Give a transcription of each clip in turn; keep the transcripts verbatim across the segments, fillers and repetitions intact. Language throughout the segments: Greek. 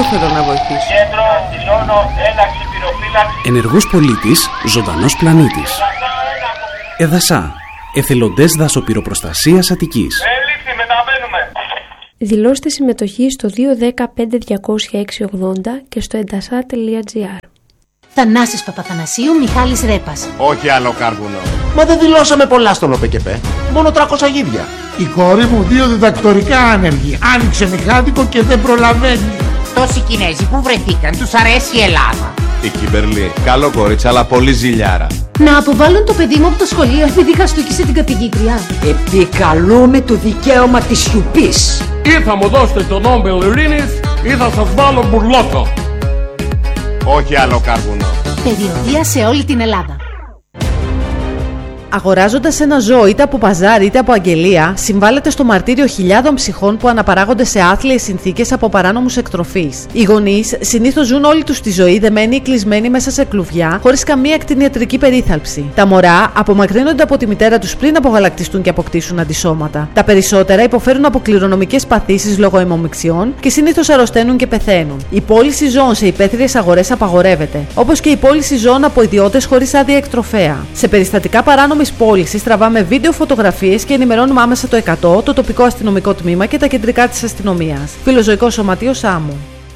θέλω να βοηθήσω. Κέντρο, δηλώνω ένταξη πυροφύλαξη. Ενεργός πολίτης, ζωντανός πλανήτης. Εδασά, εθελοντές δασοπυροπροστασίας Αττικής. Ελήφθη, μεταβαίνουμε. Δηλώστε συμμετοχή στο δύο ένα μηδέν πέντε διακόσια έξι ογδόντα και στο εντασά τελεία τζι άρ. Θανάσης Παπαθανασίου, Μιχάλης Ρέπας. Όχι άλλο κάρβουνο. Μα δεν δηλώσαμε πολλά στον ΟΠΕΚΕΠΕ. Μόνο τριακόσια γίδια. Η κόρη μου δύο διδακτορικά άνεργη. Άνοιξε μηχάνικο και δεν προλαβαίνει. Τόσοι Κινέζοι που βρεθήκαν, τους αρέσει η Ελλάδα. Η Κιμπερλή, καλό κορίτσι, αλλά πολύ ζηλιάρα. Να αποβάλουν το παιδί μου από το σχολείο επειδή χαστούκισε την καθηγήτρια. Επικαλούμε το δικαίωμα της σιωπής. Ή θα μου δώσετε τον Νόμπελ Ειρήνης ή θα σας βάλω μπουρλότο. Όχι άλλο κάρβουνο. Περιοδεία σε όλη την Ελλάδα. Αγοράζοντας ένα ζώο είτε από παζάρι είτε από αγγελία, συμβάλλεται στο μαρτύριο χιλιάδων ψυχών που αναπαράγονται σε άθλιες συνθήκες από παράνομους εκτροφείς. Οι γονείς συνήθως ζουν όλη τους τη ζωή δεμένοι ή κλεισμένοι μέσα σε κλουβιά, χωρίς καμία κτηνιατρική περίθαλψη. Τα μωρά απομακρύνονται από τη μητέρα τους πριν απογαλακτιστούν και αποκτήσουν αντισώματα. Τα περισσότερα υποφέρουν από κληρονομικές παθήσεις λόγω αιμομιξιών και συνήθως αρρωσταίνουν και πεθαίνουν. Η πώληση ζώων σε υπαίθριες αγορές απαγορεύεται, όπως και η πώληση ζώων από ιδιώτες χωρίς άδεια εκτροφέα. Σε περιστατικά παράνομης πώλησης τραβάμε βίντεο, φωτογραφίες και ενημερώνουμε άμεσα το εκατό, το τοπικό αστυνομικό τμήμα και τα κεντρικά της αστυνομίας. Φιλοζωικό Σωματείο Σάμου.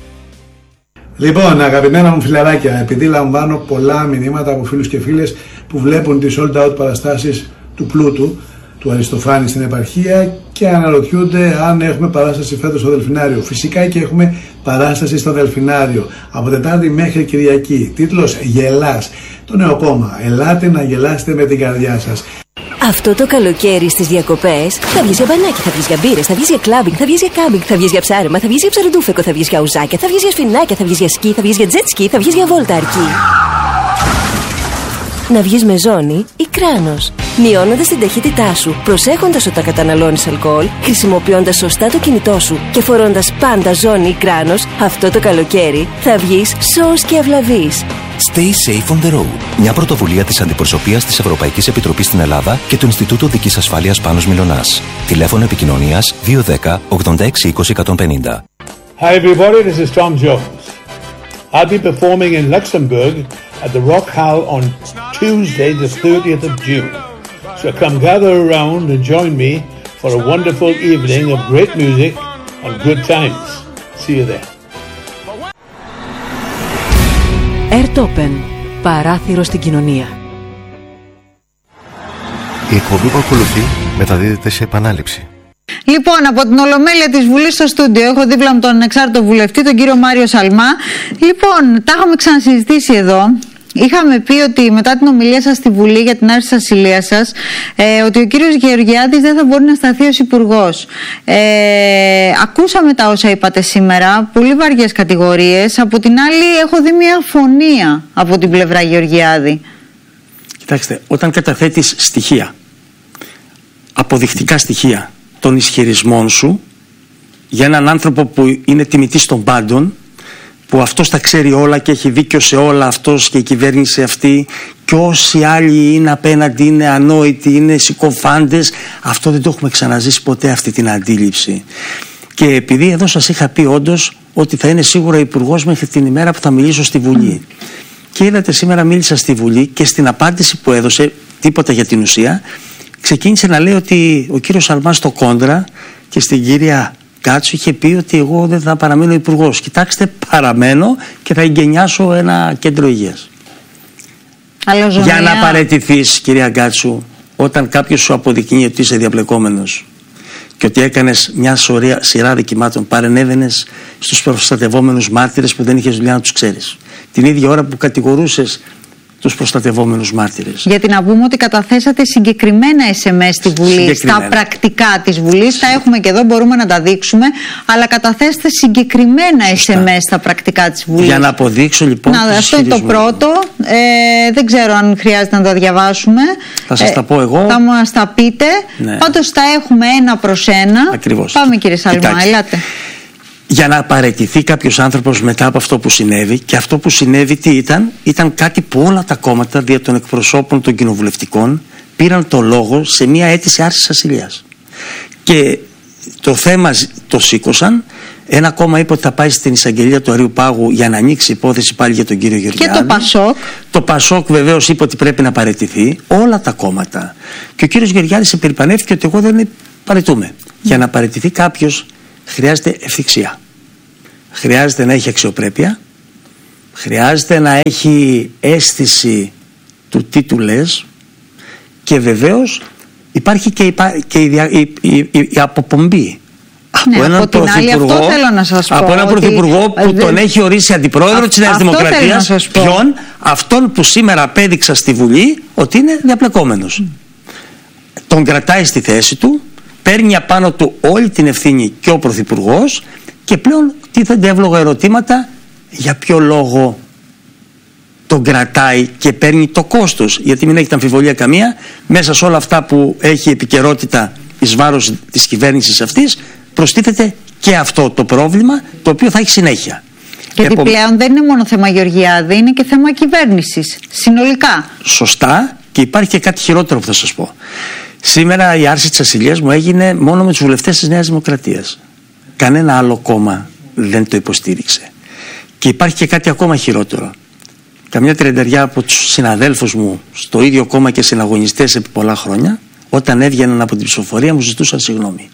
Λοιπόν, αγαπημένα μου φιλαράκια, επειδή λαμβάνω πολλά μηνύματα από φίλους και φίλες που βλέπουν τις sold out παραστάσεις του Πλούτου, του Αριστοφάνη στην επαρχία και αναρωτιούνται αν έχουμε παράσταση φέτος στο Δελφινάριο. Φυσικά και έχουμε παράσταση στο Δελφινάριο από Τετάρτη μέχρι Κυριακή. Τίτλος Γελάς. Το νέο κόμμα. Ελάτε να γελάσετε με την καρδιά σας. Αυτό το καλοκαίρι στις διακοπές θα βγεις για μπανάκι, θα βγεις για μπύρες, θα βγεις για κλάμπινγκ, θα βγεις για κάμπινγκ, θα βγεις για ψάρεμα, θα βγεις για ψαροντούφεκο, θα βγεις για ουζάκια, θα βγεις για σφινάκια, θα βγεις για σκι, θα βγεις για τζετ σκι, θα βγεις για βόλτα αρκή. Να βγεις με ζώνη ή κράνος, μειώνοντας την ταχύτητά σου, προσέχοντας όταν καταναλώνεις αλκοόλ, χρησιμοποιώντας σωστά το κινητό σου και φορώντας πάντα ζώνη ή κράνος, αυτό το καλοκαίρι θα βγεις σώος και ευλαβής. Stay safe on the road. Μια πρωτοβουλία της Αντιπροσωπείας της Ευρωπαϊκής Επιτροπής στην Ελλάδα και του Ινστιτούτου Δικής Ασφάλειας Πάνος Μιλωνάς. Τηλέφωνο επικοινωνίας δύο ένα μηδέν ογδόντα έξι είκοσι εκατόν πενήντα. Hi everybody, this is Tom Jones. I'll be performing in Luxembourg at the Rock Hall on Tuesday the thirtieth of June. So come gather around and join me for a wonderful evening of great music and good times. See you there. Airtopen. Παράθυρο στην κοινωνία. Η εκπομπή που ακολουθεί μεταδίδεται σε επανάληψη. Λοιπόν, από την Ολομέλεια της Βουλής στο στούντιο έχω δίπλα μου τον ανεξάρτητο βουλευτή, τον κύριο Μάριο Σαλμά. Λοιπόν, τα είχαμε ξανασυζητήσει εδώ. Είχαμε πει ότι μετά την ομιλία σας στη Βουλή για την άρση της ασυλίας σας, ε, ότι ο κύριος Γεωργιάδης δεν θα μπορεί να σταθεί ως υπουργός. Ε, ακούσαμε τα όσα είπατε σήμερα, πολύ βαριές κατηγορίες. Από την άλλη έχω δει μια αφωνία από την πλευρά Γεωργιάδη. Κοιτάξτε, όταν καταθέτεις στοιχεία, αποδεικτικά στοιχεία των ισχυρισμών σου για έναν άνθρωπο που είναι τιμητής των πάντων, που αυτός τα ξέρει όλα και έχει δίκιο σε όλα, αυτός και η κυβέρνηση αυτή, και όσοι άλλοι είναι απέναντι είναι ανόητοι, είναι συκοφάντες, αυτό δεν το έχουμε ξαναζήσει ποτέ, αυτή την αντίληψη. Και επειδή εδώ σας είχα πει όντως ότι θα είναι σίγουρα υπουργός μέχρι την ημέρα που θα μιλήσω στη Βουλή. Mm. Και είδατε, σήμερα μίλησα στη Βουλή και στην απάντηση που έδωσε, τίποτα για την ουσία, ξεκίνησε να λέει ότι ο κύριος Σαλμάς στο κόντρα και στην κυρία Κάτσου είχε πει ότι εγώ δεν θα παραμείνω υπουργός. Κοιτάξτε, παραμένω και θα εγκαινιάσω ένα κέντρο υγείας. Για να παραιτηθείς, κυρία Κάτσου, όταν κάποιος σου αποδεικνύει ότι είσαι διαπλεκόμενος και ότι έκανες μια σωρία, σειρά δικημάτων, παρενέβαινες στους προστατευόμενους μάρτυρες που δεν είχες δουλειά να τους ξέρεις. Την ίδια ώρα που κατηγορούσες τους προστατευόμενους μάρτυρες. Γιατί να πούμε ότι καταθέσατε συγκεκριμένα ες εμ ες στη Βουλή, στα πρακτικά της Βουλής, τα έχουμε και εδώ, μπορούμε να τα δείξουμε, αλλά καταθέσατε συγκεκριμένα ες εμ ες στα πρακτικά της Βουλής. Για να αποδείξω λοιπόν. Να, αυτό είναι το πρώτο. Ε, δεν ξέρω αν χρειάζεται να τα διαβάσουμε. Θα σας ε, τα πω εγώ. Θα μας τα πείτε. Ναι. Πάντως τα έχουμε ένα προς ένα. Ακριβώς. Πάμε, κύριε Σαλμά, ελάτε. Για να παραιτηθεί κάποιος άνθρωπος μετά από αυτό που συνέβη, και αυτό που συνέβη τι ήταν, ήταν κάτι που όλα τα κόμματα δια των εκπροσώπων των κοινοβουλευτικών πήραν το λόγο σε μια αίτηση άρσης ασυλίας. Και το θέμα το σήκωσαν Ένα κόμμα είπε ότι θα πάει στην εισαγγελία του Αριού Πάγου για να ανοίξει υπόθεση πάλι για τον κύριο Γεωργιάδη. Και το Πασόκ. Το Πασόκ βεβαίως είπε ότι πρέπει να παραιτηθεί. Όλα τα κόμματα. Και ο κύριος Γεωργιάδης επερηπανεύτηκε ότι εγώ δεν παραιτούμε. Mm. Για να παραιτηθεί κάποιος χρειάζεται ευθυξία. Χρειάζεται να έχει αξιοπρέπεια. Χρειάζεται να έχει αίσθηση του τι του λες. Και βεβαίως υπάρχει και η, και η, η, η, η, η αποπομπή. Ναι, από έναν από την άλλη, αυτό θέλω να σας πω. Από έναν πρωθυπουργό που δεν... τον έχει ορίσει αντιπρόεδρο Α, της Νέας Δημοκρατίας. Ποιον? Αυτόν που σήμερα απέδειξα στη Βουλή ότι είναι διαπλεκόμενος. Mm. Τον κρατάει στη θέση του, παίρνει απάνω του όλη την ευθύνη και ο πρωθυπουργός και πλέον τίθενται εύλογα ερωτήματα για ποιο λόγο τον κρατάει και παίρνει το κόστος. Γιατί μην έχετε αμφιβολία καμία, μέσα σε όλα αυτά που έχει επικαιρότητα εις βάρος της κυβέρνησης αυτής, προστίθεται και αυτό το πρόβλημα, το οποίο θα έχει συνέχεια. Γιατί Επο... πλέον δεν είναι μόνο θέμα Γεωργιάδη, είναι και θέμα κυβέρνησης συνολικά. Σωστά, και υπάρχει και κάτι χειρότερο που θα σας πω. Σήμερα η άρση της ασυλίας μου έγινε μόνο με τους βουλευτές της Νέας Δημοκρατίας. Κανένα άλλο κόμμα δεν το υποστήριξε. Και υπάρχει και κάτι ακόμα χειρότερο. Καμιά τριανταριά από τους συναδέλφους μου στο ίδιο κόμμα και συναγωνιστές επί πολλά χρόνια, όταν έβγαιναν από την ψηφοφορία μου ζητούσαν συγγνώμη.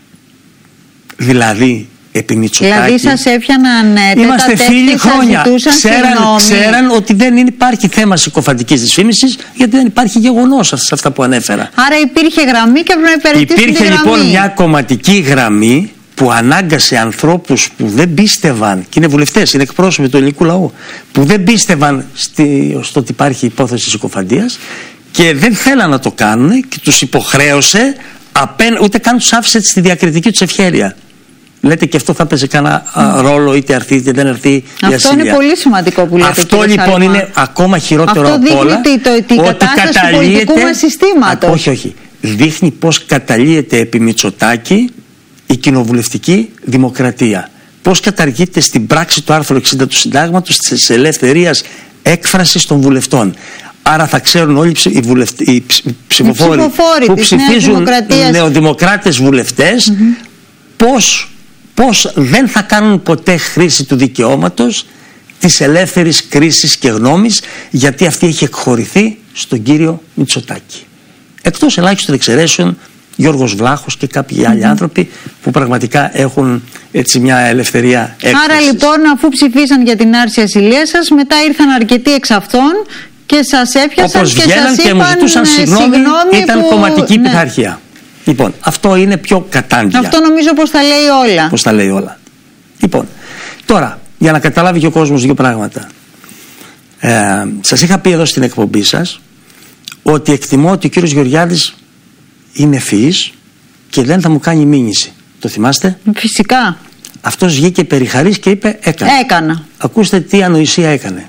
Δηλαδή, επί Μητσοτάκη. Δηλαδή σας έφτιαναν τέτα είμαστε φίλοι χρόνια. Ξέραν, ξέραν ότι δεν υπάρχει θέμα συκοφαντικής δυσφήμισης, γιατί δεν υπάρχει γεγονός σε αυτά που ανέφερα. Άρα υπήρχε γραμμή και έπρεπε να υπηρετήσει. Υπήρχε τη λοιπόν γραμμή. μια κομματική γραμμή που ανάγκασε ανθρώπους που δεν πίστευαν, και είναι βουλευτές, είναι εκπρόσωποι του ελληνικού λαού, που δεν πίστευαν στη, στο ότι υπάρχει υπόθεση συκοφαντίας και δεν θέλαν να το κάνουν και τους υποχρέωσε, απέν, ούτε καν τους άφησε στη διακριτική τους ευχέρεια. Λέτε και αυτό θα παίζει κανένα mm. ρόλο, είτε αρθεί είτε δεν αρθεί η ασυλία. Αυτό είναι πολύ σημαντικό που λέτε. Αυτό λοιπόν Σάλμα. Είναι ακόμα χειρότερο από όλα. Αυτό δείχνει το, την κατάσταση του πολιτικού μας συστήματος. Α, όχι, όχι. Δείχνει πως καταλύεται επί Μητσοτάκη η κοινοβουλευτική δημοκρατία. Πώς καταργείται στην πράξη του άρθρου εξήντα του Συντάγματος της ελευθερίας έκφρασης των βουλευτών. Άρα θα ξέρουν όλοι οι, βουλευτε... οι ψηφοφόροι, οι ψηφοφόροι που ψηφίζουν νεοδημοκράτες βουλευτές mm-hmm. πώς, πώς δεν θα κάνουν ποτέ χρήση του δικαιώματος της ελεύθερης κρίσης και γνώμης, γιατί αυτή έχει εκχωρηθεί στον κύριο Μητσοτάκη. Εκτός ελάχιστων εξαιρέσεων, Γιώργος Βλάχος και κάποιοι mm-hmm. άλλοι άνθρωποι που πραγματικά έχουν έτσι μια ελευθερία έκφρασης. Άρα λοιπόν, αφού ψηφίσαν για την άρση ασυλίας σας, μετά ήρθαν αρκετοί εξ αυτών και σας έπιασαν. Όπως και βγαίναν σας και είπαν, μου ζητούσαν συγγνώμη, συγγνώμη ήταν που... κομματική ναι. πειθαρχία. Λοιπόν, αυτό είναι πιο κατάντια. Αυτό νομίζω πως τα λέει όλα. Πως τα λέει όλα. Λοιπόν, τώρα, για να καταλάβει και ο κόσμος δύο πράγματα. Ε, σας είχα πει εδώ στην εκπομπή σας ότι εκτιμώ ότι ο κύριος Γεωργιάδης είναι ευφυής και δεν θα μου κάνει μήνυση. Το θυμάστε? Φυσικά. Αυτός βγήκε περιχαρής και είπε έκανα. Έκανα. Ακούστε τι ανοησία έκανε.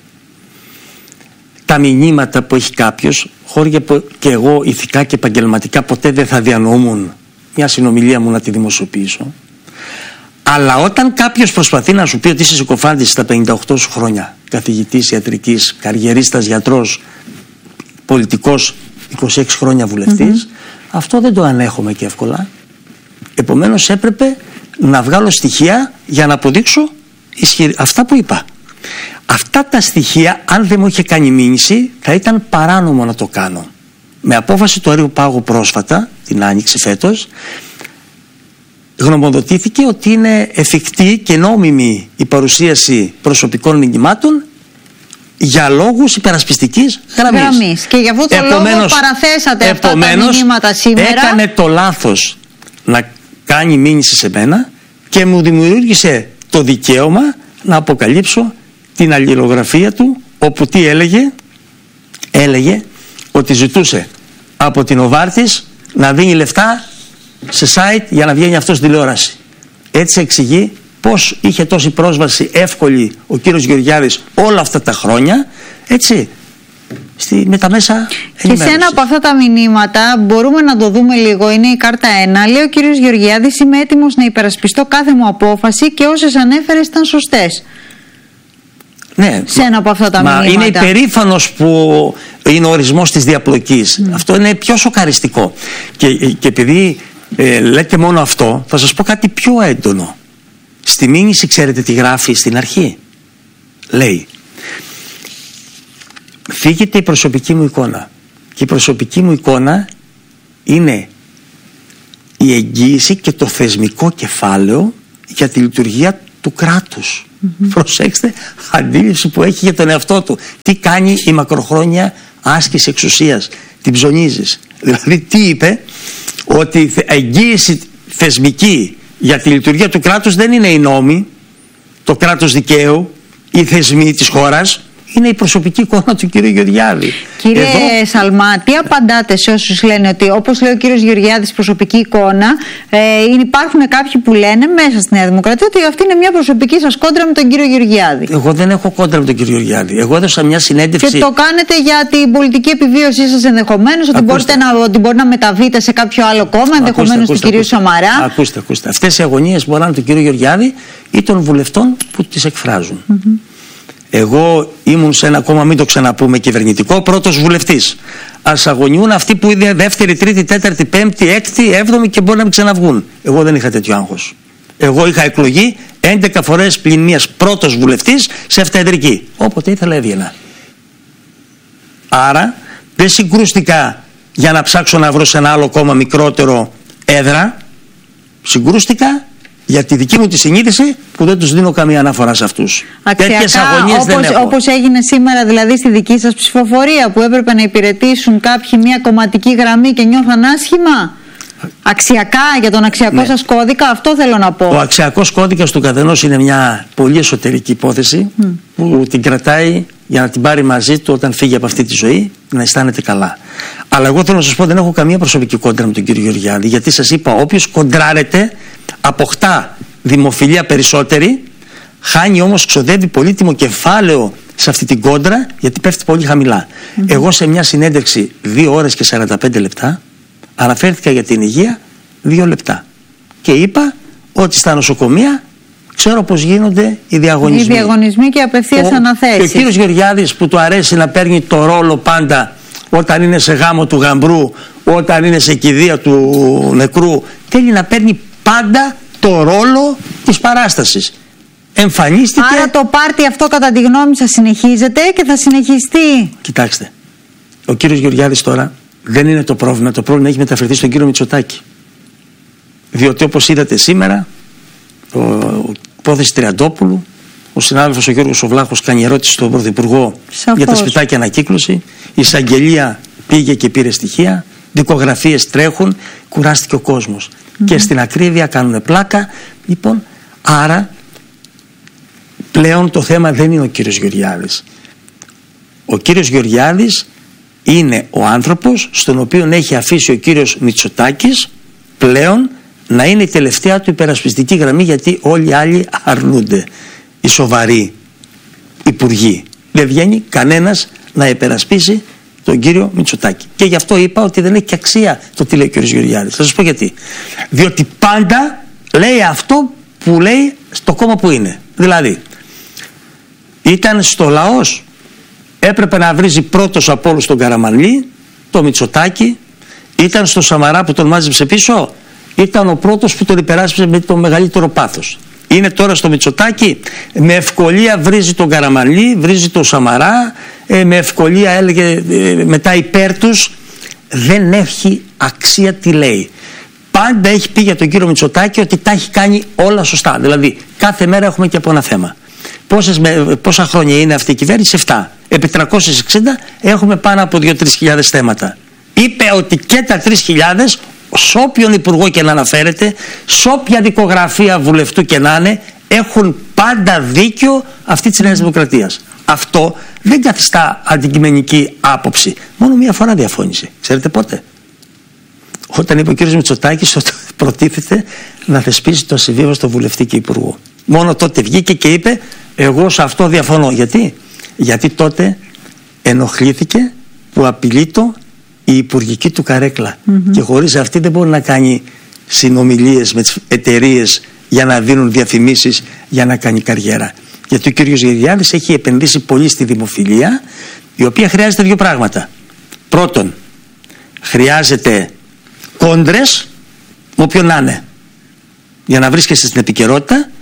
Τα μηνύματα που έχει κάποιος, χώρια που και εγώ ηθικά και επαγγελματικά ποτέ δεν θα διανοούμουν μια συνομιλία μου να τη δημοσιοποιήσω. Αλλά όταν κάποιος προσπαθεί να σου πει ότι είσαι συκοφάντης στα πενήντα οκτώ σου χρόνια, καθηγητής ιατρικής, καριερίστας γιατρός, πολιτικός, είκοσι έξι χρόνια βουλευτής, mm-hmm. αυτό δεν το ανέχομαι και εύκολα. Επομένως έπρεπε να βγάλω στοιχεία για να αποδείξω ισχυρ... αυτά που είπα. Αυτά τα στοιχεία, αν δεν μου είχε κάνει μήνυση, θα ήταν παράνομο να το κάνω. Με απόφαση του Αριού Πάγου πρόσφατα, την Άνοιξη φέτος, γνωμοδοτήθηκε ότι είναι εφικτή και νόμιμη η παρουσίαση προσωπικών μηνυμάτων για λόγους υπερασπιστικής γραμμής. γραμμής. Και για αυτό το λόγο παραθέσατε αυτά τα μηνύματα σήμερα. Έκανε το λάθος να κάνει μήνυση σε μένα και μου δημιούργησε το δικαίωμα να αποκαλύψω την αλληλογραφία του, όπου τι έλεγε? Έλεγε ότι ζητούσε από την Οβάρτης να δίνει λεφτά σε site για να βγαίνει αυτός στην τηλεόραση. Έτσι εξηγεί πώς είχε τόση πρόσβαση εύκολη ο κύριος Γεωργιάδης όλα αυτά τα χρόνια, έτσι, στη, με τα μέσα ενημέρωσης. Και σε ένα από αυτά τα μηνύματα μπορούμε να το δούμε λίγο, είναι η κάρτα ένα, λέει ο κύριος Γεωργιάδης: είμαι έτοιμος να υπερασπιστώ κάθε μου απόφαση και όσες ανέφερες ήταν σωστές. Ναι, σε ένα από αυτά τα μα μηνύματα. Είναι υπερήφανος που είναι ο ορισμός της διαπλοκής. Mm. Αυτό είναι πιο σοκαριστικό. Και, και επειδή ε, λέτε μόνο αυτό, θα σας πω κάτι πιο έντονο. Στη μήνυση ξέρετε τι γράφει στην αρχή? Λέει, φύγεται η προσωπική μου εικόνα. Και η προσωπική μου εικόνα είναι η εγγύηση και το θεσμικό κεφάλαιο για τη λειτουργία του κράτους. Mm-hmm. Προσέξτε, αντίληψη που έχει για τον εαυτό του. Τι κάνει η μακροχρόνια άσκηση εξουσίας? Την ψωνίζεις. Δηλαδή τι είπε? Ότι η εγγύηση θεσμική για τη λειτουργία του κράτους δεν είναι οι νόμοι, το κράτος δικαίου, οι θεσμοί της χώρας. Είναι η προσωπική εικόνα του κύριου Γεωργιάδη. Κύριε Εδώ... Σαλμά, τι απαντάτε σε όσους λένε ότι, όπως λέει ο κύριος Γεωργιάδης, προσωπική εικόνα, ε, υπάρχουν κάποιοι που λένε μέσα στη Νέα Δημοκρατία ότι αυτή είναι μια προσωπική σας κόντρα με τον κύριο Γεωργιάδη? Εγώ δεν έχω κόντρα με τον κύριο Γεωργιάδη. Εγώ έδωσα μια συνέντευξη. Και το κάνετε για την πολιτική επιβίωσή σας ενδεχομένως, ότι, μπορείτε να, ότι μπορεί να μεταβείτε σε κάποιο άλλο κόμμα, ενδεχομένως του κυρίου Σαμαρά. Ακούστε, ακούστε. Αυτές οι αγωνίες μπορεί να είναι του κύριου Γεωργιάδη ή των βουλευτών που τις εκφράζουν. Mm-hmm. Εγώ ήμουν σε ένα κόμμα, μην το ξαναπούμε, κυβερνητικό, πρώτος βουλευτής. Ας αγωνιούν αυτοί που είναι δεύτερη, τρίτη, τέταρτη, πέμπτη, έκτη, έβδομη και μπορεί να μην ξαναβγούν. Εγώ δεν είχα τέτοιο άγχος. Εγώ είχα εκλογεί έντεκα φορές πλην μίας πρώτος βουλευτής σε εφταεδρική. Όποτε ήθελα έβγαινα. Άρα δεν συγκρούστηκα για να ψάξω να βρω σε ένα άλλο κόμμα μικρότερο έδρα. Συγκρούστηκα για τη δική μου τη συνείδηση που δεν τους δίνω καμία αναφορά σε αυτούς. Τέτοιες αγωνίες όπως, δεν έχω. Όπως έγινε σήμερα δηλαδή στη δική σας ψηφοφορία, που έπρεπε να υπηρετήσουν κάποιοι μια κομματική γραμμή και νιώθαν άσχημα. Αξιακά, για τον αξιακό ναι. σας κώδικα, αυτό θέλω να πω. Ο αξιακός κώδικας του καθενός είναι μια πολύ εσωτερική υπόθεση mm. που την κρατάει για να την πάρει μαζί του όταν φύγει από αυτή τη ζωή, να αισθάνεται καλά. Αλλά εγώ θέλω να σας πω, δεν έχω καμία προσωπική κόντρα με τον κύριο Γεωργιάδη, γιατί σας είπα, όποιος κοντράρεται αποκτά δημοφιλία περισσότερη, χάνει όμως, ξοδεύει πολύτιμο κεφάλαιο σε αυτή την κόντρα, γιατί πέφτει πολύ χαμηλά. Mm-hmm. Εγώ σε μια συνέντευξη δύο ώρες και σαράντα πέντε λεπτά αναφέρθηκα για την υγεία δύο λεπτά και είπα ότι στα νοσοκομεία ξέρω πως γίνονται οι διαγωνισμοί. Οι διαγωνισμοί και απευθείας αναθέσεις. Και ο κύριος Γεωργιάδης, που του αρέσει να παίρνει το ρόλο πάντα όταν είναι σε γάμο του γαμπρού, όταν είναι σε κηδεία του νεκρού, θέλει να παίρνει πάντα το ρόλο της παράστασης. Εμφανίστηκε. Άρα το πάρτι αυτό κατά τη γνώμη σας συνεχίζεται και θα συνεχιστεί? Κοιτάξτε, ο κύριος Γεωργιάδης τώρα δεν είναι το πρόβλημα. Το πρόβλημα έχει μεταφερθεί στον κύριο Μητσοτάκη. Διότι όπως είδατε σήμερα, ο, ο υπόθεση Τριαντόπουλου, ο συνάδελφος ο Γιώργος Βλάχος κάνει ερώτηση στον Πρωθυπουργό Σαφώς. για τα σπιτάκια ανακύκλωση. Η εισαγγελία πήγε και πήρε στοιχεία. Δικογραφίες τρέχουν. Κουράστηκε ο κόσμος. Mm-hmm. Και στην ακρίβεια κάνουν πλάκα. Λοιπόν, άρα πλέον το θέμα δεν είναι ο κύριος Γεωργιάδης. Ο κύριος Γεωργιάδης είναι ο άνθρωπος στον οποίο έχει αφήσει ο κύριος Μητσοτάκης πλέον να είναι η τελευταία του υπερασπιστική γραμμή, γιατί όλοι οι άλλοι αρνούνται. Οι σοβαροί υπουργοί. Δεν βγαίνει κανένας να υπερασπίσει τον κύριο Μητσοτάκη. Και γι' αυτό είπα ότι δεν έχει και αξία το τι λέει ο κύριος Γεωργιάδης. Θα σας πω γιατί. Διότι πάντα λέει αυτό που λέει στο κόμμα που είναι. Δηλαδή, ήταν στο λαός, έπρεπε να βρίζει πρώτος από όλους τον Καραμανλή, το Μητσοτάκη. Ήταν στο Σαμαρά που τον μάζεψε πίσω, ήταν ο πρώτος που τον υπεράσπισε με το μεγαλύτερο πάθος. Είναι τώρα στο Μητσοτάκη, με ευκολία βρίζει τον Καραμανλή, βρίζει τον Σαμαρά, ε, με ευκολία έλεγε ε, μετά υπέρ τους. Δεν έχει αξία τι λέει. Πάντα έχει πει για τον κύριο Μητσοτάκη ότι τα έχει κάνει όλα σωστά. Δηλαδή κάθε μέρα έχουμε και από ένα θέμα. Πόσες, πόσα χρόνια είναι αυτή η κυβέρνηση? εφτά. Επί τριακόσιες εξήντα έχουμε πάνω από δύο με τρεις χιλιάδες θέματα. Είπε ότι και τα τρεις χιλιάδες, σε όποιον υπουργό και να αναφέρεται, σε όποια δικογραφία βουλευτού και να είναι, έχουν πάντα δίκιο αυτή της Νέας Δημοκρατίας. Αυτό δεν καθιστά αντικειμενική άποψη. Μόνο μία φορά διαφώνησε. Ξέρετε πότε? Όταν είπε ο κ. Μητσοτάκης ότι προτίθεται να θεσπίσει το ασυμβίβαστο βουλευτή και υπουργό. Μόνο τότε βγήκε και είπε, εγώ σε αυτό διαφωνώ. Γιατί? Γιατί τότε ενοχλήθηκε που απειλείτο η υπουργική του καρέκλα. Mm-hmm. Και χωρίς αυτή δεν μπορεί να κάνει συνομιλίες με τις εταιρείες για να δίνουν διαφημίσεις, για να κάνει καριέρα. Γιατί ο κ. Γεωργιάδης έχει επενδύσει πολύ στη δημοφιλία, η οποία χρειάζεται δύο πράγματα. Πρώτον, χρειάζεται κόντρες, με όποιον να είναι, για να βρίσκεσαι στην επικαιρότητα.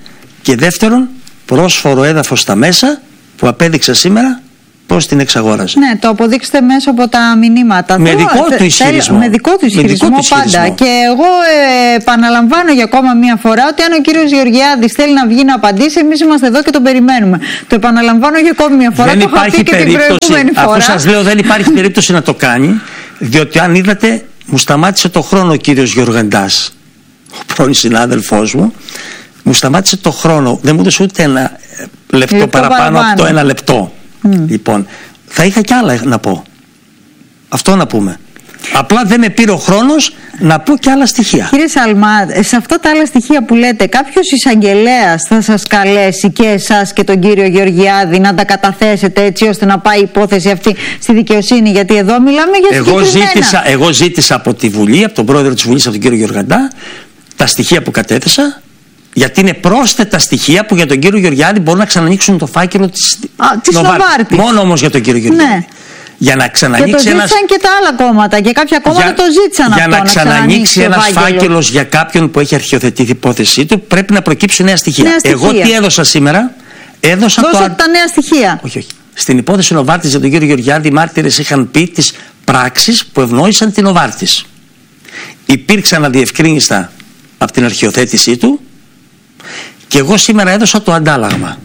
Και δεύτερον, πρόσφορο έδαφος στα μέσα που απέδειξα σήμερα πώς την εξαγόραζε. Ναι, το αποδείξτε μέσα από τα μηνύματα. Με δικό του ισχυρισμό. Με δικό του ισχυρισμό πάντα. Και εγώ ε, επαναλαμβάνω για ακόμα μία φορά ότι αν ο κύριος Γεωργιάδης θέλει να βγει να απαντήσει, εμείς είμαστε εδώ και τον περιμένουμε. Το επαναλαμβάνω για ακόμη μία φορά. Δεν το είχα πει και την προηγούμενη φορά. Αφού σας λέω, δεν υπάρχει περίπτωση να το κάνει, διότι αν είδατε, μου σταμάτησε το χρόνο ο κύριος Γεωργαντάς, ο πρώην συνάδελφός μου. Μου σταμάτησε το χρόνο. Δεν μου έδωσε ούτε ένα λεπτό, λεπτό παραπάνω, παραπάνω από το ένα λεπτό. Mm. Λοιπόν, θα είχα κι άλλα να πω. Αυτό να πούμε. Απλά δεν με πήρε ο χρόνος να πω κι άλλα στοιχεία. Κύριε Σαλμά, σε αυτά τα άλλα στοιχεία που λέτε, κάποιος εισαγγελέας θα σας καλέσει και εσάς και τον κύριο Γεωργιάδη να τα καταθέσετε έτσι ώστε να πάει η υπόθεση αυτή στη δικαιοσύνη? Γιατί εδώ μιλάμε για εγώ ζήτησα, εγώ ζήτησα από τη Βουλή, από τον πρόεδρο της Βουλής, από τον κύριο Γεωργαντά, τα στοιχεία που κατέθεσα. Γιατί είναι πρόσθετα στοιχεία που για τον κύριο Γεωργιάδη μπορούν να ξανανοίξουν το φάκελο της, Α, της Νοβάρτης. Μόνο όμως για τον κύριο Γεωργιάδη. Ναι. Για να ξανανοίξει. Και το ζήτησαν ένας... και τα άλλα κόμματα. Και κάποια κόμματα για... το ζήτησαν για αυτό. Για να ξανανοίξει ένας φάκελος για κάποιον που έχει αρχιοθετηθεί η υπόθεσή του, πρέπει να προκύψουν νέα στοιχεία. Νέα στοιχεία. Εγώ τι έδωσα σήμερα? Έδωσα Δώσατε το... τα νέα στοιχεία. Όχι, όχι. Στην υπόθεση Νοβάρτης για τον κύριο Γεωργιάδη, οι μάρτυρες είχαν πει τις πράξεις που ευνόησαν την Νοβάρτης. Υπήρξαν αδιευκρίνιστα από την αρχιοθέτησή του. Και εγώ σήμερα έδωσα το αντάλλαγμα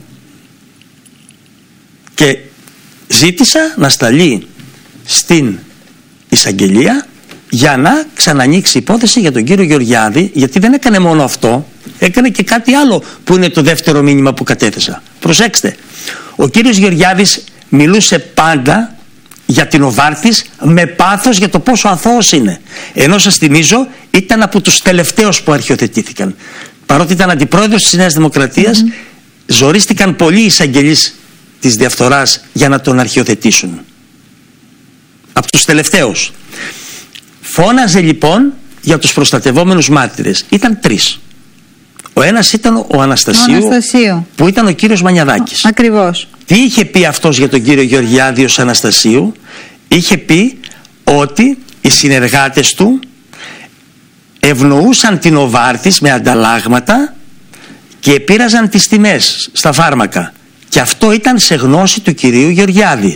και ζήτησα να σταλεί στην εισαγγελία για να ξανανοίξει η υπόθεση για τον κύριο Γεωργιάδη, γιατί δεν έκανε μόνο αυτό, έκανε και κάτι άλλο που είναι το δεύτερο μήνυμα που κατέθεσα. Προσέξτε, ο κύριος Γεωργιάδης μιλούσε πάντα για την Νοβάρτης με πάθος για το πόσο αθώος είναι, ενώ σας θυμίζω ήταν από τους τελευταίους που αρχιοθετήθηκαν. Παρότι ήταν αντιπρόεδρος της Νέας Δημοκρατίας, mm-hmm. ζορίστηκαν πολλοί εισαγγελείς της διαφθοράς για να τον αρχιοθετήσουν. Από τους τελευταίους. Φώναζε λοιπόν για τους προστατευόμενους μάρτυρες. Ήταν τρεις. Ο ένας ήταν ο Αναστασίου, ο Αναστασίου. που ήταν ο κύριος Μανιαδάκης. Ακριβώς. Τι είχε πει αυτός για τον κύριο Γεωργιάδη ως Αναστασίου? Είχε πει ότι οι συνεργάτες του ευνοούσαν την Νοβάρτης με ανταλλάγματα και επήραζαν τις τιμές στα φάρμακα. Και αυτό ήταν σε γνώση του κυρίου Γεωργιάδη.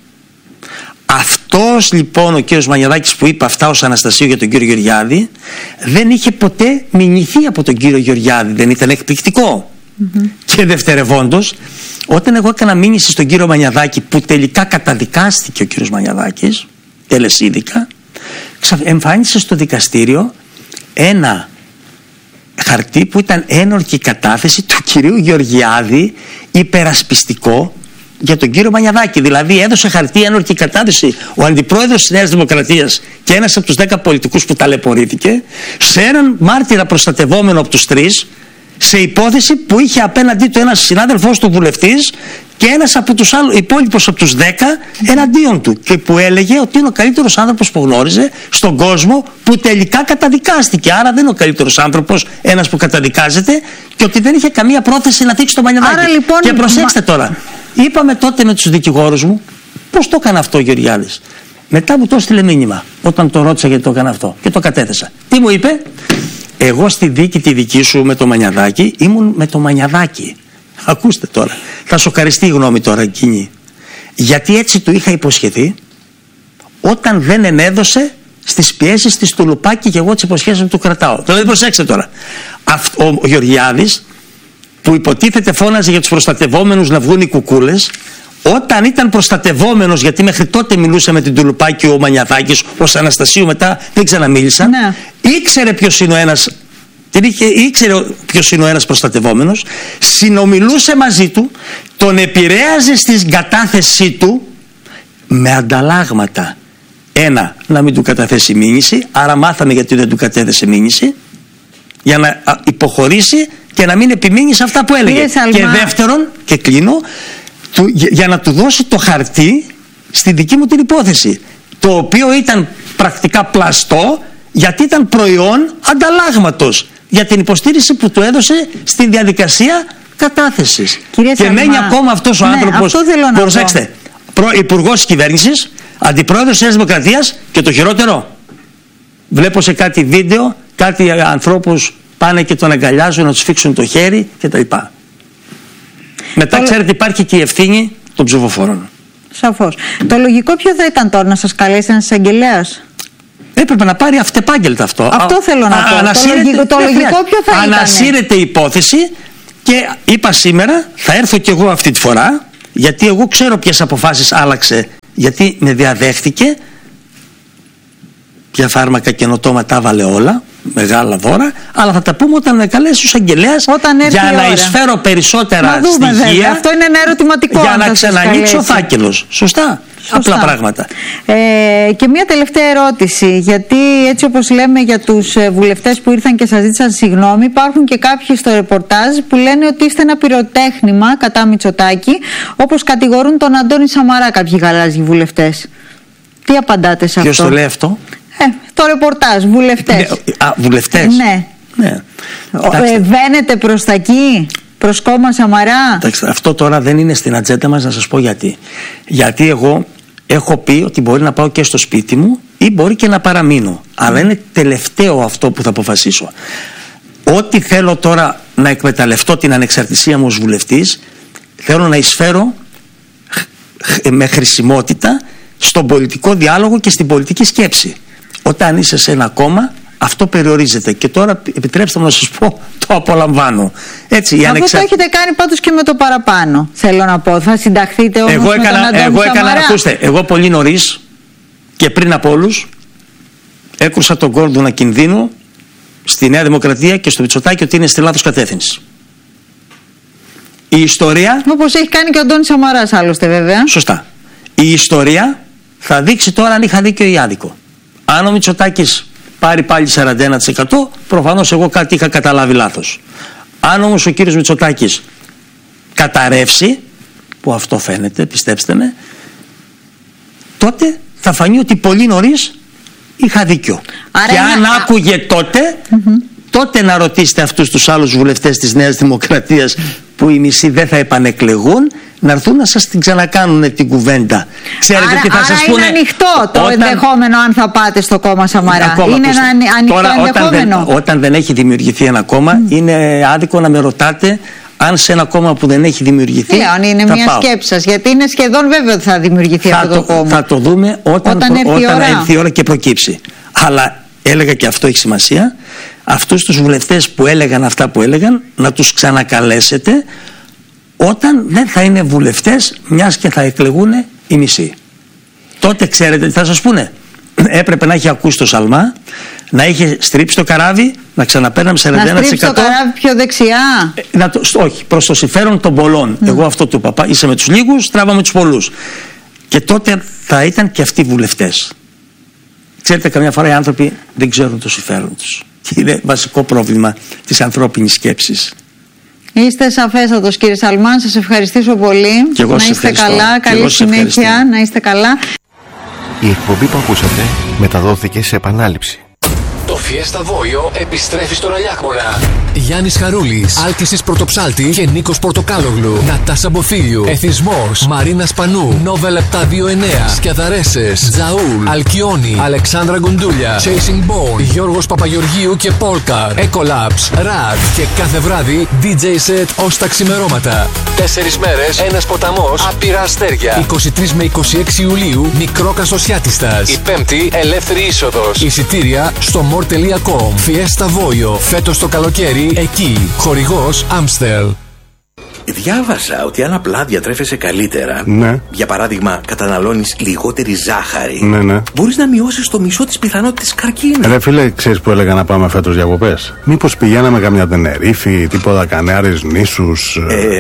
Αυτός λοιπόν ο κύριος Μανιαδάκης που είπε αυτά ως Αναστασίου για τον κύριο Γεωργιάδη δεν είχε ποτέ μηνυθεί από τον κύριο Γεωργιάδη. Δεν ήταν εκπληκτικό? Mm-hmm. Και δευτερευόντως, όταν εγώ έκανα μήνυση στον κύριο Μανιαδάκη, που τελικά καταδικάστηκε ο κύριος Μανιαδάκης τελεσίδικα, εμφάνισε στο δικαστήριο ένα χαρτί που ήταν ένορκη κατάθεση του κυρίου Γεωργιάδη, υπερασπιστικό για τον κύριο Μανιαδάκη. Δηλαδή έδωσε χαρτί ένορκη κατάθεση ο αντιπρόεδρος της Νέας Δημοκρατίας και ένας από τους δέκα πολιτικούς που ταλαιπωρήθηκε σε έναν μάρτυρα προστατευόμενο από τους τρεις, σε υπόθεση που είχε απέναντί του ένας συνάδελφός του βουλευτής και ένας από τους άλλους, υπόλοιπος από τους δέκα εναντίον του, και που έλεγε ότι είναι ο καλύτερος άνθρωπος που γνώριζε στον κόσμο, που τελικά καταδικάστηκε. Άρα δεν είναι ο καλύτερος άνθρωπος ένας που καταδικάζεται, και ότι δεν είχε καμία πρόθεση να θίξει το Μανιαδάκη. Λοιπόν, και προσέξτε μα... τώρα, είπαμε τότε με τους δικηγόρους μου πώς το έκανε αυτό ο Γεωργιάδης. Μετά μου το έστειλε μήνυμα όταν το ρώτησα γιατί το έκανε αυτό και το κατέθεσα. Τι μου είπε? Εγώ στη δίκη τη δική σου με το Μανιαδάκη ήμουν με το Μανιαδάκη. Ακούστε τώρα, θα σοκαριστεί η γνώμη τώρα εκείνη. Γιατί έτσι του είχα υποσχεθεί όταν δεν ενέδωσε στις πιέσεις της του Λουπάκη, και εγώ τις υποσχέσεις μου του κρατάω. Δηλαδή προσέξτε τώρα, ο, ο Γεωργιάδης που υποτίθεται φώναζε για τους προστατευόμενους να βγουν οι κουκούλες, όταν ήταν προστατευόμενος, γιατί μέχρι τότε μιλούσε με την Τουλουπάκη ο Μανιαδάκης, ως Αναστασίου μετά δεν ξαναμίλησαν, ναι. ήξερε ποιος είναι ο ένας, την είχε, ήξερε ποιος είναι ο ένας προστατευόμενος, συνομιλούσε μαζί του, τον επηρέαζε στην κατάθεσή του με ανταλλάγματα. Ένα, να μην του καταθέσει μήνυση, άρα μάθαμε γιατί δεν του κατέθεσε μήνυση, για να υποχωρήσει και να μην επιμείνει σε αυτά που έλεγε. Και δεύτερον, και κλείνω, του, για, για να του δώσει το χαρτί στη δική μου την υπόθεση, το οποίο ήταν πρακτικά πλαστό, γιατί ήταν προϊόν ανταλλάγματος για την υποστήριξη που του έδωσε στη διαδικασία κατάθεσης. Κύριε και Σαλμά, μένει ακόμα αυτός ο ναι, άνθρωπος, προσέξτε, υπουργός της κυβέρνησης, αντιπρόεδρος της Νέας Δημοκρατίας, και το χειρότερο, βλέπω σε κάτι βίντεο κάτι ανθρώπους πάνε και τον αγκαλιάζουν να τους φίξουν το χέρι κτλ. Μετά, το... ξέρετε, υπάρχει και η ευθύνη των ψηφοφόρων. Σαφώς. Το λογικό ποιο θα ήταν τώρα, να σας καλέσει ένας εισαγγελέας? Έπρεπε να πάρει αυτεπάγγελτα αυτό. Αυτό θέλω να πω. Το λογικό, το λογικό ποιο θα ήταν? Ανασύρεται η υπόθεση και είπα σήμερα, θα έρθω κι εγώ αυτή τη φορά, γιατί εγώ ξέρω ποιες αποφάσεις άλλαξε, γιατί με διαδέχτηκε, ποια φάρμακα καινοτόμα τα έβαλε όλα, μεγάλα δώρα, αλλά θα τα πούμε όταν με καλέσει ο εισαγγελέας για να εισφέρω περισσότερα στοιχεία. Βέβαια. Αυτό είναι ένα ερωτηματικό. Για να ξανανοίξει ο φάκελος. Σωστά. Σωστά. Απλά πράγματα. Ε, και μια τελευταία ερώτηση, γιατί έτσι όπως λέμε για τους βουλευτές που ήρθαν και σας ζήτησαν συγγνώμη, υπάρχουν και κάποιοι στο ρεπορτάζ που λένε ότι είστε ένα πυροτέχνημα κατά Μητσοτάκη, όπως κατηγορούν τον Αντώνη Σαμαρά κάποιοι γαλάζιοι βουλευτές. Τι απαντάτε σε Ποιος αυτό? το λέει αυτό? Ε, το ρεπορτάζ, βουλευτές. Ναι, α, βουλευτές. Ναι. ναι. Ε, βαίνετε προς τα εκεί, προς κόμμα Σαμαρά? Κοιτάξτε, αυτό τώρα δεν είναι στην ατζέντα μας, να σας πω γιατί. Γιατί εγώ έχω πει ότι μπορεί να πάω και στο σπίτι μου ή μπορεί και να παραμείνω. Αλλά είναι τελευταίο αυτό που θα αποφασίσω. Ό,τι θέλω τώρα να εκμεταλλευτώ την ανεξαρτησία μου ως βουλευτής, θέλω να εισφέρω με χρησιμότητα στον πολιτικό διάλογο και στην πολιτική σκέψη. Όταν είσαι σε ένα κόμμα, αυτό περιορίζεται. Και τώρα επιτρέψτε μου να σας πω, το απολαμβάνω. Έτσι, η Αυτό ανεξα... το έχετε κάνει πάντως και με το παραπάνω, θέλω να πω. Θα συνταχθείτε όμως εγώ με έκανα, τον Αντώνη εγώ έκανα, Σαμαρά? Ακούστε, εγώ πολύ νωρίς και πριν από όλους έκρουσα τον κόρδωνα κινδύνου στη Νέα Δημοκρατία και στο Μητσοτάκη ότι είναι στη λάθος κατεύθυνση. Η ιστορία... Όπως έχει κάνει και ο Αντώνης Σαμαράς άλλωστε, βέβαια. Σωστά. Η ιστορία θα δείξει τώρα αν είχα δίκιο ή άδικο. Αν ο Μητσοτάκης πάρει πάλι σαράντα ένα τοις εκατό, προφανώς εγώ κάτι είχα καταλάβει λάθος. Αν όμως ο κύριος Μητσοτάκης καταρρεύσει, που αυτό φαίνεται, πιστέψτε με, τότε θα φανεί ότι πολύ νωρίς είχα δίκιο. Άρα και αν να... άκουγε τότε, mm-hmm. τότε να ρωτήσετε αυτούς τους άλλους βουλευτές της Νέας Δημοκρατίας που οι μισοί δεν θα επανεκλεγούν, να έρθουν να σας την ξανακάνουν την κουβέντα. Ξέρετε άρα, τι θα άρα σας πούνε? Είναι ανοιχτό το όταν... ενδεχόμενο αν θα πάτε στο κόμμα Σαμαρά. Ακόμα, είναι ένα ανοιχτό τώρα, ενδεχόμενο. Όταν δεν, όταν δεν έχει δημιουργηθεί ένα κόμμα, mm. είναι άδικο να με ρωτάτε αν σε ένα κόμμα που δεν έχει δημιουργηθεί. Λέων, είναι μια πάω. σκέψη σας, γιατί είναι σχεδόν βέβαιο ότι θα δημιουργηθεί θα αυτό το, το κόμμα. Θα το δούμε όταν, όταν, έρθει, όταν η ώρα. έρθει η ώρα και προκύψει. Αλλά έλεγα και αυτό έχει σημασία, αυτούς τους βουλευτές που έλεγαν αυτά που έλεγαν, να τους ξανακαλέσετε όταν δεν θα είναι βουλευτές, μιας και θα εκλεγούν οι μισοί. Τότε ξέρετε τι θα σας πούνε? Έπρεπε να έχει ακούσει το Σαλμά, να είχε στρίψει το καράβι, να ξαναπέρναμε σαράντα ένα τοις εκατό. Να στρίψει το καράβι πιο δεξιά. Ε, να το, όχι, προς το συμφέρον των πολλών. Mm. Εγώ αυτό του είπα. Είσαι με τους λίγους, τράβαμε τους πολλούς. Και τότε θα ήταν και αυτοί βουλευτές. Ξέρετε, καμιά φορά οι άνθρωποι δεν ξέρουν το συμφέρον τους. Και είναι βασικό πρόβλημα της ανθρώπινης σκέψης. Είστε σαφέστατος, κύριε Σαλμάν, σας ευχαριστήσω πολύ. Και εγώ να σας είστε ευχαριστώ. καλά, καλή συνέχεια, να είστε καλά. Η εκπομπή που ακούσατε μεταδόθηκε σε επανάληψη. Το Fiesta Voio επιστρέφει στον Αλιάκμονα. Γιάννης Χαρούλης, Άλκησης Πρωτοψάλτη και Νίκος Πορτοκάλογλου. Νατάσα Μποφίλιου, Εθισμός, Μαρίνα Σπανού, Νόβελ επτακόσια είκοσι εννέα, Σκιαδαρέσες, Τζαούλ, Αλκιόνι, Αλεξάνδρα Γκουντούλια, Chasing Bone, Γιώργος Παπαγεωργίου και Πόλκαρ, Ecolabs, Ραδ και κάθε βράδυ ντι τζέι set ως τα ξημερώματα. Τέσσερις μέρες, ένας ποταμός, άπειρα αστέρια. είκοσι τρεις με είκοσι έξι Ιουλίου, μικρό Κασοσιάτιστας. Η Πέμπτη, ελεύθερη είσοδος. Εισιτήρια στο more τελεία com. Fiesta Voio. Φέτος το καλοκαίρι εκεί. Χορηγός Amstel. Διάβασα ότι αν απλά διατρέφεσαι καλύτερα, ναι. για παράδειγμα καταναλώνεις λιγότερη ζάχαρη, ναι, ναι. μπορείς να μειώσεις το μισό της πιθανότητας καρκίνου. Ρε φίλε, ξέρεις που έλεγα να πάμε φέτος διακοπές? Μήπως πηγαίναμε καμιά Τενερίφη, τίποτα Κανάρες νήσους? Ε,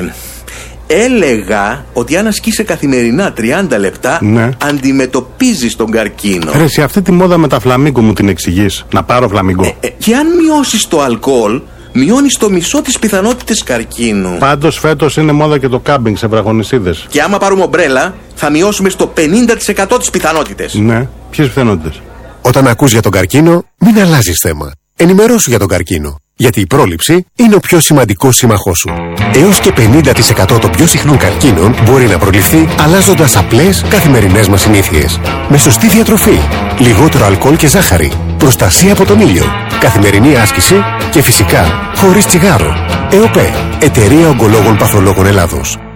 έλεγα ότι αν ασκείσαι καθημερινά τριάντα λεπτά, ναι. αντιμετωπίζεις τον καρκίνο. Ρε, σε αυτή τη μόδα με τα φλαμίγκο μου την εξηγείς? Να πάρω φλαμίγκο. Ε, ε, και αν μειώσεις το αλκοόλ, μειώνεις το μισό της πιθανότητες καρκίνου. Πάντως φέτος είναι μόδα και το κάμπινγκ σε βραχονισίδες. Και άμα πάρουμε ομπρέλα, θα μειώσουμε στο πενήντα τοις εκατό τις πιθανότητες. Ναι, ποιες πιθανότητες? Όταν ακούς για τον καρκίνο, μην αλλάζεις θέμα. Ενημερώσου για τον καρκίνο. Γιατί η πρόληψη είναι ο πιο σημαντικός σύμμαχός σου. Έως και πενήντα τοις εκατό των πιο συχνών καρκίνων μπορεί να προληφθεί αλλάζοντας απλές καθημερινές μας συνήθειες. Με σωστή διατροφή, λιγότερο αλκοόλ και ζάχαρη, προστασία από τον ήλιο, καθημερινή άσκηση και φυσικά χωρίς τσιγάρο. ΕΟΠΕ, Εταιρεία Ογκολόγων Παθολόγων Ελλάδος.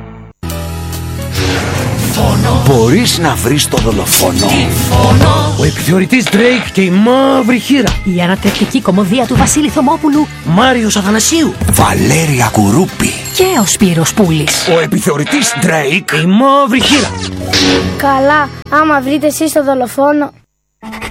Τυφώνω. Μπορείς να βρεις το δολοφόνο. Τυφώνω. Ο επιθεωρητής Drake και η μαύρη χήρα. Η ανατρεπτική κωμωδία του Βασίλη Θωμόπουλου. Μάριος Αθανασίου. Βαλέρια Κουρούπη. Και ο Σπύρος Πούλης. Ο επιθεωρητής Drake. Η μαύρη χήρα. Καλά, άμα βρείτε εσείς το δολοφόνο.